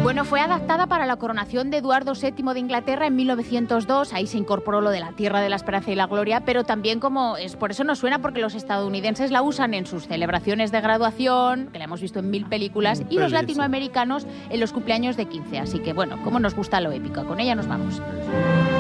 Bueno, fue adaptada para la coronación de Eduardo VII de Inglaterra en 1902. Ahí se incorporó lo de la tierra de la esperanza y la gloria, pero también por eso nos suena, porque los estadounidenses la usan en sus celebraciones de graduación, que la hemos visto en 1000 películas, y los latinoamericanos en los cumpleaños de 15. Así que, bueno, cómo nos gusta lo épico. Con ella nos vamos.